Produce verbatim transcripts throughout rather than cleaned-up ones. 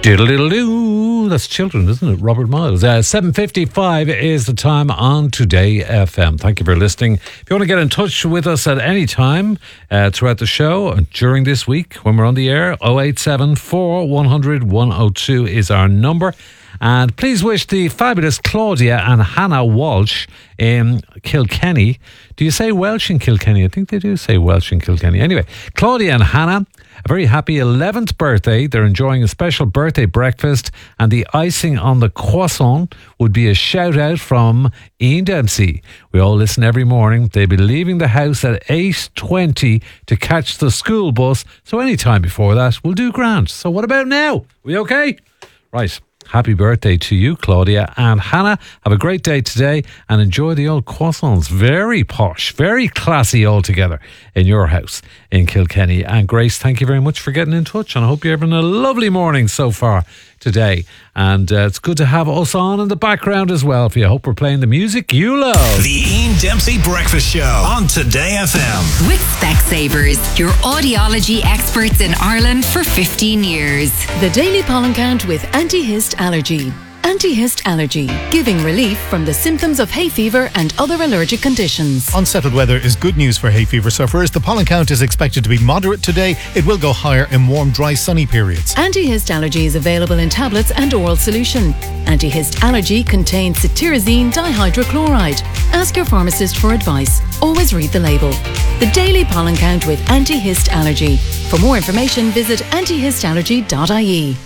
Diddle-diddle-doo. That's Children, isn't it? Robert Miles. Uh, seven fifty-five is the time on Today F M. Thank you for listening. If you want to get in touch with us at any time uh, throughout the show, uh, during this week when we're on the air, oh eight seven, four one hundred, one oh two is our number. And please wish the fabulous Claudia and Hannah Walsh in Kilkenny. Do you say Welsh in Kilkenny? I think they do say Welsh in Kilkenny. Anyway, Claudia and Hannah, a very happy eleventh birthday. They're enjoying a special birthday breakfast, and the icing on the croissant would be a shout out from Ian Dempsey. We all listen every morning. They'll be leaving the house at eight twenty to catch the school bus. So any time before that, we'll do grand. So what about now? We okay? Right. Happy birthday to you, Claudia and Hannah. Have a great day today and enjoy the old croissants. Very posh, very classy altogether in your house in Kilkenny. And Grace, thank you very much for getting in touch, and I hope you're having a lovely morning so far today. And uh, it's good to have us on in the background as well for you. I hope we're playing the music you love. The Ian Dempsey Breakfast Show on Today F M. With Specsavers, your audiology experts in Ireland for fifteen years. The Daily Pollen Count with Anti-Hist Allergy. Anti-Hist Allergy, giving relief from the symptoms of hay fever and other allergic conditions. Unsettled weather is good news for hay fever sufferers. The pollen count is expected to be moderate today. It will go higher in warm, dry, sunny periods. Anti-Hist Allergy is available in tablets and oral solution. Anti-Hist Allergy contains cetirizine dihydrochloride. Ask your pharmacist for advice. Always read the label. The Daily Pollen Count with Anti-Hist Allergy. For more information, visit anti hist allergy dot I E.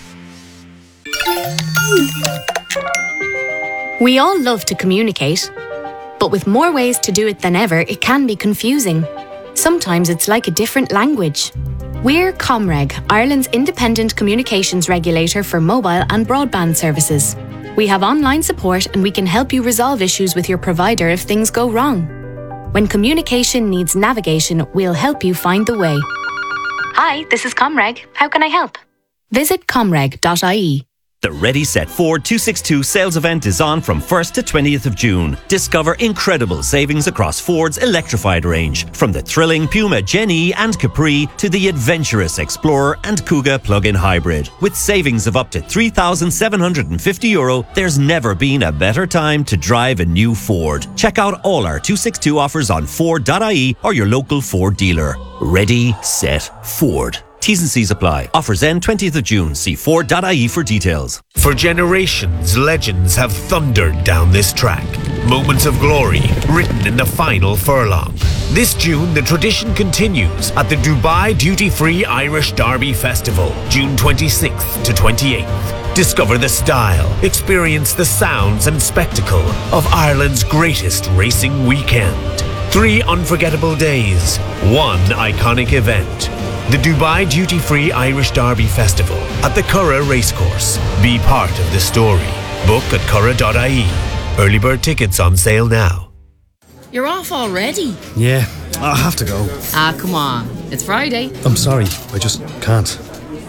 We all love to communicate, but with more ways to do it than ever, it can be confusing. Sometimes it's like a different language. We're Comreg, Ireland's independent communications regulator for mobile and broadband services. We have online support and we can help you resolve issues with your provider if things go wrong. When communication needs navigation, we'll help you find the way. Hi, this is Comreg. How can I help? Visit comreg dot I E. The Ready Set Ford two sixty-two sales event is on from first to twentieth of June. Discover incredible savings across Ford's electrified range, from the thrilling Puma Gen-E and Capri to the adventurous Explorer and Kuga plug-in hybrid. With savings of up to three thousand seven hundred fifty euro, there's never been a better time to drive a new Ford. Check out all our two sixty-two offers on Ford dot I E or your local Ford dealer. Ready, Set, Ford. T's and C's apply. Offers end twentieth of June. See Ford dot I E for details. For generations, legends have thundered down this track. Moments of glory written in the final furlong. This June, the tradition continues at the Dubai Duty Free Irish Derby Festival, June twenty-sixth to twenty-eighth. Discover the style, experience the sounds and spectacle of Ireland's greatest racing weekend. Three unforgettable days, one iconic event. The Dubai Duty Free Irish Derby Festival at the Curragh Racecourse. Be part of the story. Book at curragh dot I E. Early bird tickets on sale now. You're off already? Yeah, I have to go. Ah, come on. It's Friday. I'm sorry, I just can't.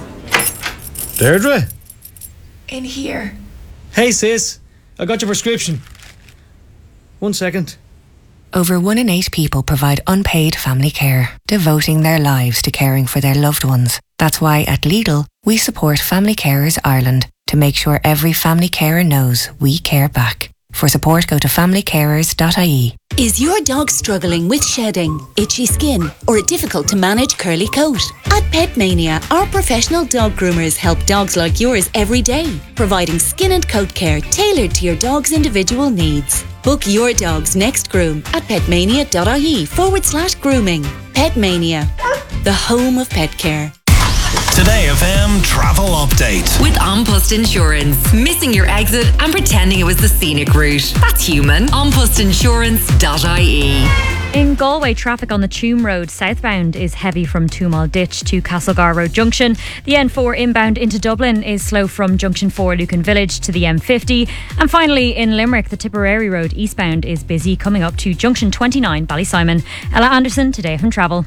Deirdre? In here. Hey sis, I got your prescription. One second. Over one in eight people provide unpaid family care, devoting their lives to caring for their loved ones. That's why at Lidl, we support Family Carers Ireland to make sure every family carer knows we care back. For support, go to family carers dot I E. Is your dog struggling with shedding, itchy skin, or a difficult to manage curly coat? At Pet Mania, our professional dog groomers help dogs like yours every day, providing skin and coat care tailored to your dog's individual needs. Book your dog's next groom at petmania dot I E forward slash grooming. Pet Mania, the home of pet care. Today F M travel update. With An Post Insurance. Missing your exit and pretending it was the scenic route. That's human. an post insurance dot I E. In Galway, traffic on the Tuam Road southbound is heavy from Toomall Ditch to Castlegar Road Junction. The N four inbound into Dublin is slow from Junction four Lucan Village to the M fifty. And finally, in Limerick, the Tipperary Road eastbound is busy coming up to Junction twenty-nine Ballysimon. Ella Anderson, Today F M Travel.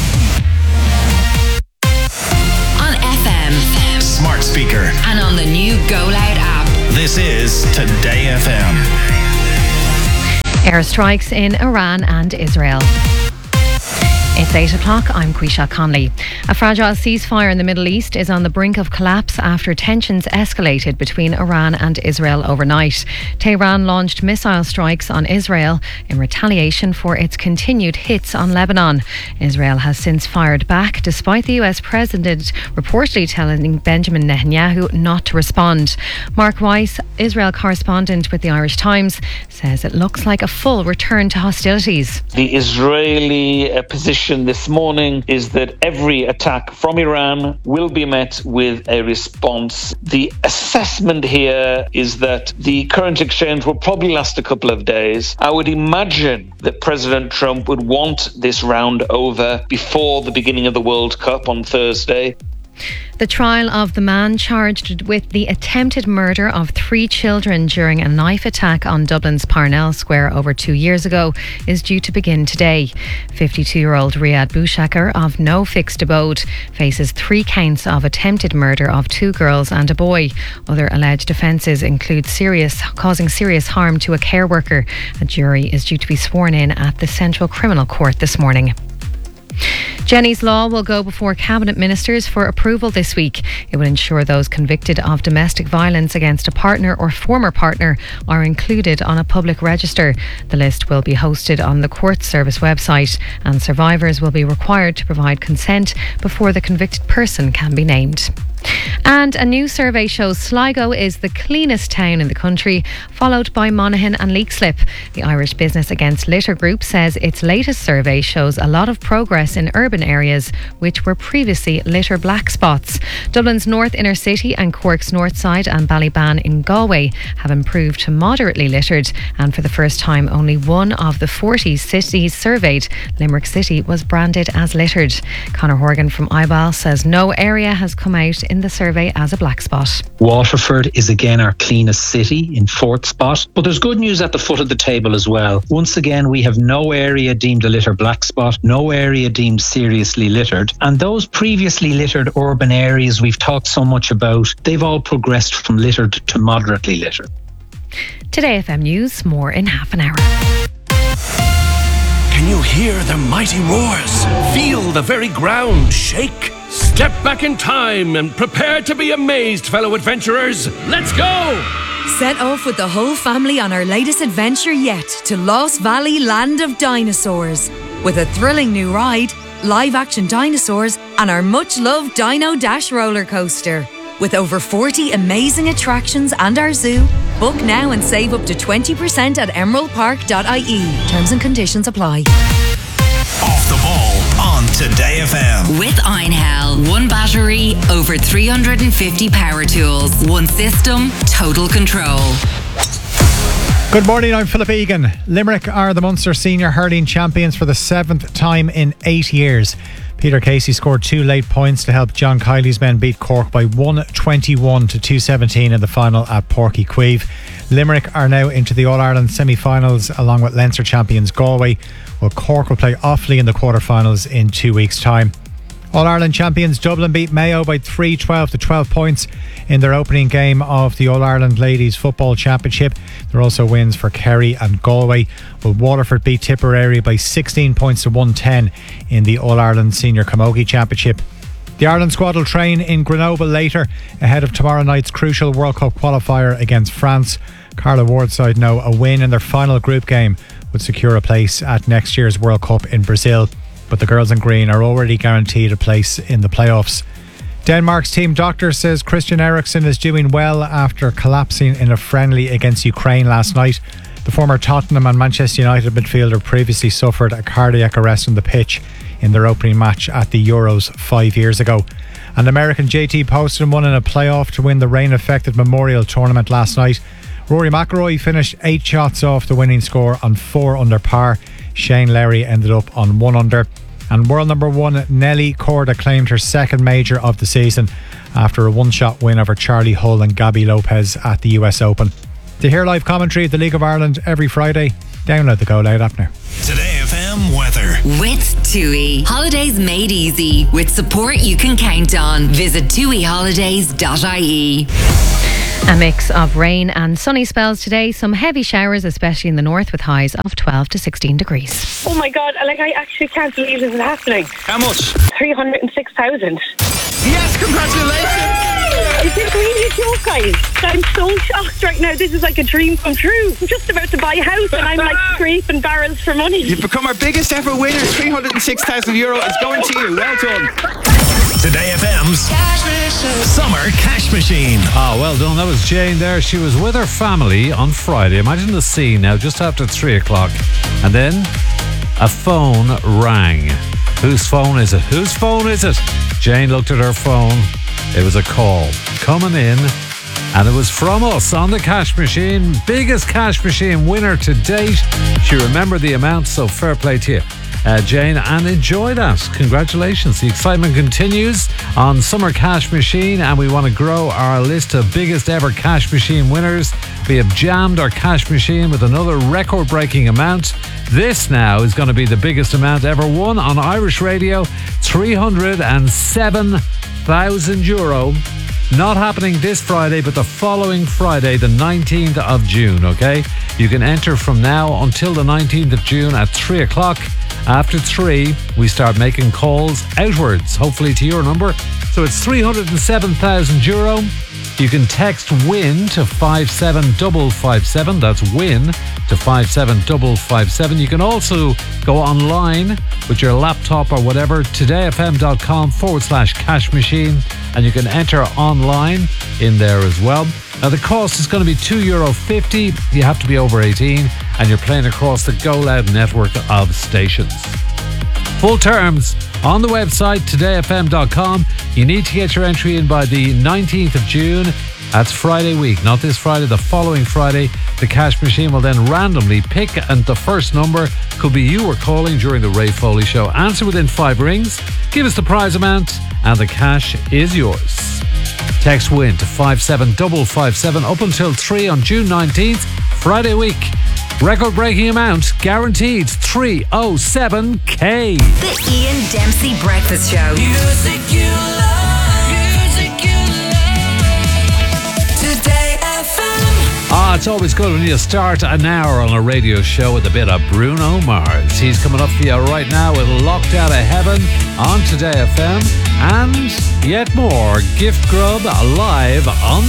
On F M, Smart speaker, and on the new Go Loud app. This is Today F M. Airstrikes in Iran and Israel. It's It's eight o'clock. I'm Quisha Conley. A fragile ceasefire in the Middle East is on the brink of collapse after tensions escalated between Iran and Israel overnight. Tehran launched missile strikes on Israel in retaliation for its continued hits on Lebanon. Israel has since fired back, despite the U S president reportedly telling Benjamin Netanyahu not to respond. Mark Weiss, Israel correspondent with the Irish Times, says it looks like a full return to hostilities. The Israeli uh, position this morning is that every attack from Iran will be met with a response. The assessment here is that the current exchange will probably last a couple of days. I would imagine that President Trump would want this round over before the beginning of the World Cup on Thursday. The trial of the man charged with the attempted murder of three children during a knife attack on Dublin's Parnell Square over two years ago is due to begin today. fifty-two-year-old Riyad Boushakar, of no fixed abode, faces three counts of attempted murder of two girls and a boy. Other alleged offences include serious causing serious harm to a care worker. A jury is due to be sworn in at the Central Criminal Court this morning. Jenny's Law will go before Cabinet Ministers for approval this week. It will ensure those convicted of domestic violence against a partner or former partner are included on a public register. The list will be hosted on the Court Service website, and survivors will be required to provide consent before the convicted person can be named. And a new survey shows Sligo is the cleanest town in the country, followed by Monaghan and Leixlip. The Irish Business Against Litter group says its latest survey shows a lot of progress in urban areas which were previously litter black spots. Dublin's North Inner City and Cork's North Side and Ballyban in Galway have improved to moderately littered, and for the first time only one of the forty cities surveyed, Limerick City, was branded as littered. Conor Horgan from I B A L says no area has come out in the survey as a black spot. Waterford is again our cleanest city, in fourth spot, but there's good news at the foot of the table as well. Once again, we have no area deemed a litter black spot, no area deemed seriously littered, and those previously littered urban areas we've talked so much about, they've all progressed from littered to moderately littered. Today F M News, more in half an hour. Can you hear the mighty roars? Feel the very ground shake? Step back in time and prepare to be amazed, fellow adventurers. Let's go! Set off with the whole family on our latest adventure yet to Lost Valley Land of Dinosaurs. With a thrilling new ride, live-action dinosaurs, and our much-loved Dino Dash roller coaster. With over forty amazing attractions and our zoo, book now and save up to twenty percent at emerald park dot I E. Terms and conditions apply. Off the ball on Today F M. With Einhell, one battery, over three hundred fifty power tools, one system, total control. Good morning, I'm Philip Egan. Limerick are the Munster Senior Hurling Champions for the seventh time in eight years. Peter Casey scored two late points to help John Kiley's men beat Cork by one twenty-one to two seventeen in the final at Páirc Uí Chaoimh. Limerick are now into the All-Ireland semi-finals along with Leinster champions Galway, while Cork will play Offaly in the quarter-finals in two weeks' time. All-Ireland champions Dublin beat Mayo by three twelve to twelve points in their opening game of the All-Ireland Ladies Football Championship. There are also wins for Kerry and Galway, while Waterford beat Tipperary by sixteen points to one ten in the All-Ireland Senior Camogie Championship. The Ireland squad will train in Grenoble later ahead of tomorrow night's crucial World Cup qualifier against France. Carla Ward's side know a win in their final group game would secure a place at next year's World Cup in Brazil, but the girls in green are already guaranteed a place in the playoffs. Denmark's team doctor says Christian Eriksen is doing well after collapsing in a friendly against Ukraine last night. The former Tottenham and Manchester United midfielder previously suffered a cardiac arrest on the pitch in their opening match at the Euros five years ago. And American J T Poston won in a playoff to win the rain-affected Memorial Tournament last night. Rory McIlroy finished eight shots off the winning score on four under par. Shane Lowry ended up on one under. And world number one Nelly Korda claimed her second major of the season after a one-shot win over Charlie Hull and Gabby Lopez at the U S Open. To hear live commentary of the League of Ireland every Friday, download the Go Loud app now. Today F M weather. With TUI. Holidays made easy. With support you can count on. Visit tui holidays dot I E. A mix of rain and sunny spells today. Some heavy showers, especially in the north, with highs of twelve to sixteen degrees. Oh my God, like I actually can't believe this is happening. How much? three hundred six thousand. Yes, congratulations! Is this really a joke, guys? I'm so shocked right now. This is like a dream come true. I'm just about to buy a house and I'm like scraping barrels for money. You've become our biggest ever winner. three hundred six thousand euro is going to you. Well done. Today F M's Summer Cash Machine. Ah, well done. That was Jane there. She was with her family on Friday. Imagine the scene now, just after three o'clock. And then a phone rang. Whose phone is it? Whose phone is it? Jane looked at her phone. It was a call coming in, and it was from us on the cash machine. Biggest cash machine winner to date. She remembered the amount, so fair play to you, uh, Jane, and enjoy that. Congratulations. The excitement continues on Summer Cash Machine, and we want to grow our list of biggest ever cash machine winners. We have jammed our cash machine with another record-breaking amount. This now is going to be the biggest amount ever won on Irish radio, three hundred seven thousand euro. Not happening this Friday, but the following Friday, the nineteenth of June, okay? You can enter from now until the nineteenth of June at three o'clock. After three, we start making calls outwards, hopefully to your number. So it's three hundred seven thousand euro. You can text WIN to five seven five five seven. That's WIN to five seven five five seven. You can also go online with your laptop or whatever, todayfm.com forward slash cash machine, and you can enter online in there as well. Now the cost is going to be two euro fifty. You have to be over eighteen, and you're playing across the Go Loud network of stations. Full terms on the website, todayfm dot com. You need to get your entry in by the nineteenth of June. That's Friday week, not this Friday, the following Friday. The cash machine will then randomly pick, and the first number could be you or calling during the Ray Foley Show. Answer within five rings, give us the prize amount, and the cash is yours. Text WIN to five seven five five seven up until three on June nineteenth, Friday week. Record-breaking amount, guaranteed three oh seven K. The Ian Dempsey Breakfast Show. Music you love, music you love. Today F M. Ah, it's always good when you start an hour on a radio show with a bit of Bruno Mars. He's coming up for you right now with Locked Out of Heaven on Today F M. And yet more, Gift Grub live on